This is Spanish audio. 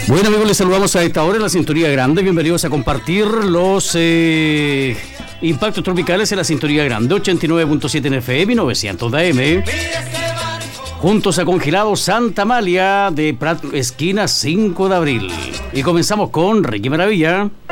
Bueno, amigos, les saludamos a esta hora en la Sintonía Grande. Bienvenidos a compartir los impactos tropicales en la Sintonía Grande, 89.7 en FM y 900 de AM. Juntos a Congelado Santa Amalia de Prat, esquina 5 de abril. Y comenzamos con Ricky Maravilla.